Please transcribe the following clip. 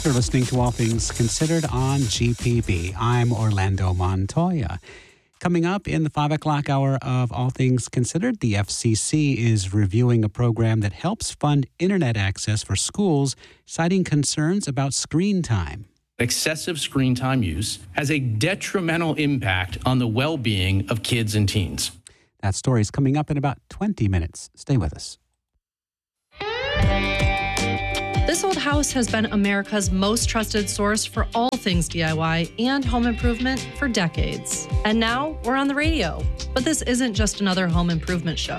You're listening to All Things Considered on GPB. I'm Orlando Montoya. Coming up in the 5 o'clock hour of All Things Considered, the FCC is reviewing a program that helps fund internet access for schools, citing concerns about screen time. Excessive screen time use has a detrimental impact on the well-being of kids and teens. That story is coming up in about 20 minutes. Stay with us. This old house has been America's most trusted source for all things DIY and home improvement for decades. And now we're on the radio. But this isn't just another home improvement show.